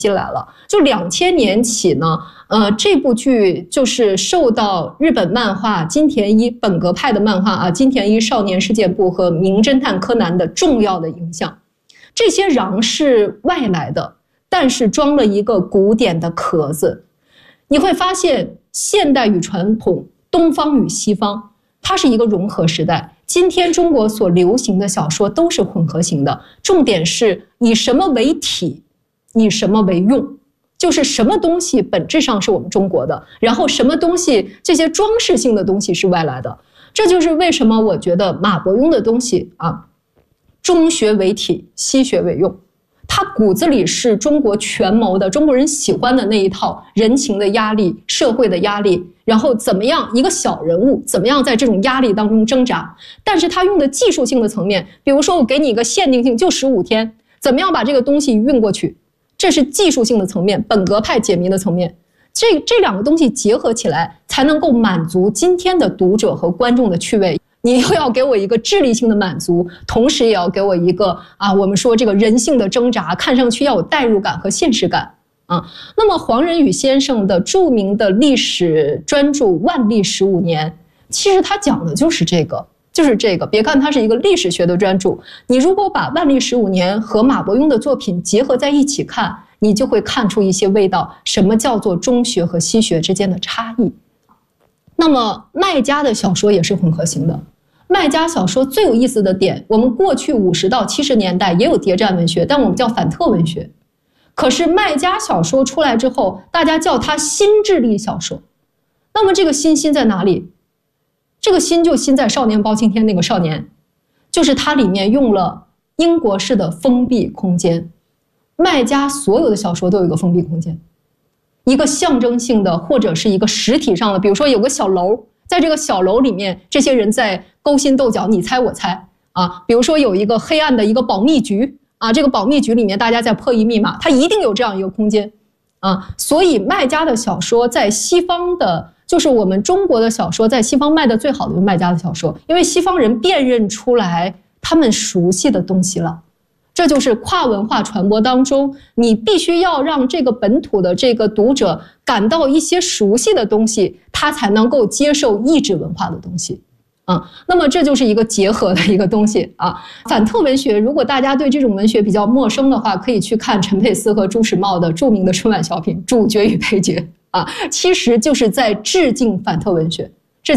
进来了。就2000年起呢，这部剧就是受到日本漫画金田一本格派的漫画金田一少年事件簿和名侦探柯南的重要的影响。这些瓤是外来的，但是装了一个古典的壳子。你会发现现代与传统，东方与西方，它是一个融合时代。今天中国所流行的小说都是混合型的，重点是以什么为体，以什么为用，就是什么东西本质上是我们中国的，然后什么东西这些装饰性的东西是外来的。这就是为什么我觉得马伯庸的东西中学为体，西学为用，他骨子里是中国权谋的，中国人喜欢的那一套人情的压力，社会的压力，然后怎么样一个小人物怎么样在这种压力当中挣扎。但是他用的技术性的层面，比如说我给你一个限定性就15天，怎么样把这个东西运过去，这是技术性的层面，本格派解谜的层面。这两个东西结合起来，才能够满足今天的读者和观众的趣味。你又要给我一个智力性的满足，同时也要给我一个我们说这个人性的挣扎，看上去要有代入感和现实感那么黄仁宇先生的著名的历史专著《万历15年》，其实他讲的就是这个。别看它是一个历史学的专著，你如果把《万历15年》和马伯庸的作品结合在一起看，你就会看出一些味道，什么叫做中学和西学之间的差异。那么麦家的小说也是混合型的。麦家小说最有意思的点，我们过去50到70年代也有谍战文学，但我们叫反特文学。可是麦家小说出来之后，大家叫它新智力小说。那么这个新在哪里？这个新就新在少年包青天那个少年，就是它里面用了英国式的封闭空间。麦家所有的小说都有一个封闭空间，一个象征性的或者是一个实体上的，比如说有个小楼，在这个小楼里面，这些人在勾心斗角，你猜我猜比如说有一个黑暗的一个保密局这个保密局里面大家在破译密码，它一定有这样一个空间所以麦家的小说在西方的，就是我们中国的小说在西方卖的最好的就是麦家的小说，因为西方人辨认出来他们熟悉的东西了。这就是跨文化传播当中，你必须要让这个本土的这个读者感到一些熟悉的东西，他才能够接受异质文化的东西那么这就是一个结合的一个东西反特文学，如果大家对这种文学比较陌生的话，可以去看陈佩斯和朱时茂的著名的春晚小品《主角与配角》其实就是在致敬反特文学。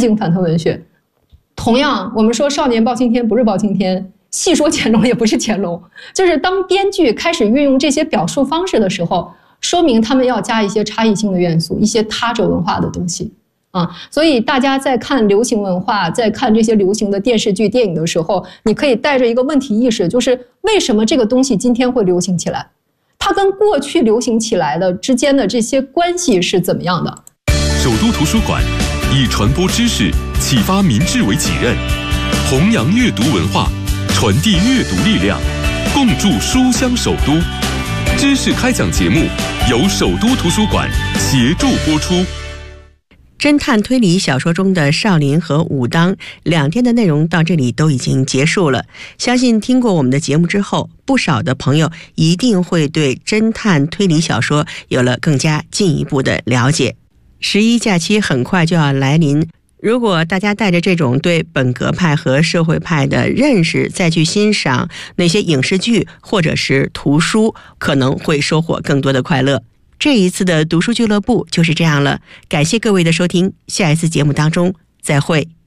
同样，我们说少年包青天不是包青天，细说乾隆也不是乾隆，就是当编剧开始运用这些表述方式的时候，说明他们要加一些差异性的元素，一些他者文化的东西所以大家在看流行文化，在看这些流行的电视剧电影的时候，你可以带着一个问题意识，就是为什么这个东西今天会流行起来，它跟过去流行起来的之间的这些关系是怎么样的。 首都图书馆以传播知识启发民智为己任，弘扬阅读文化，传递阅读力量，共筑书香首都。知识开讲节目由首都图书馆协助播出。 侦探推理小说中的少林和武当2天的内容到这里都已经结束了，相信听过我们的节目之后，不少的朋友一定会对侦探推理小说有了更加进一步的了解。11假期很快就要来临，如果大家带着这种对本格派和社会派的认识再去欣赏那些影视剧或者是图书，可能会收获更多的快乐。这一次的读书俱乐部就是这样了，感谢各位的收听，下一次节目当中再会。